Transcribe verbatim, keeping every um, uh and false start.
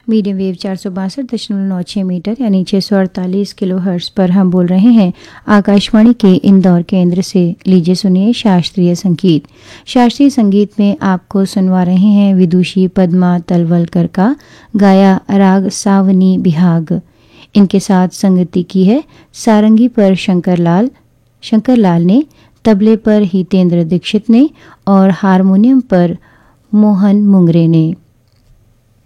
Medium wave चार सौ बासठ दशमलव नौ छः मीटर यानी छः सौ अड़तालीस किलो हर्ट्ज पर हम बोल रहे हैं आकाशवाणी के इंदौर केंद्र से। लीजिए सुनिए शास्त्रीय संगीत। शास्त्रीय संगीत में आपको सुनवा रहे हैं विदुषी पद्मा तलवलकर का गाया राग सावनी बिहाग। इनके साथ संगति की है सारंगी पर शंकर लाल शंकर लाल ने, तबले पर हितेंद्र दीक्षित ने और हारमोनियम पर मोहन मुंगरे ने।